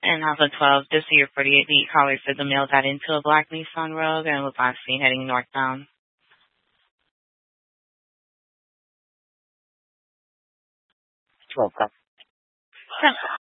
And also 12, this year 48 beat caller said the male got into a black Nissan Rogue and was last seen heading northbound. 12 ครับ